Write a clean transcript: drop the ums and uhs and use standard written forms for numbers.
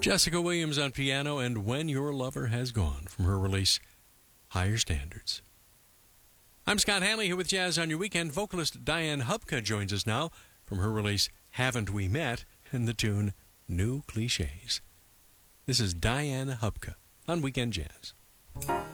Jessica Williams on piano and When Your Lover Has Gone from her release Higher Standards. I'm Scott Hanley here with Jazz on Your Weekend. Vocalist Diane Hubka joins us now from her release Haven't We Met and the tune New Clichés. This is Diane Hubka on Weekend Jazz.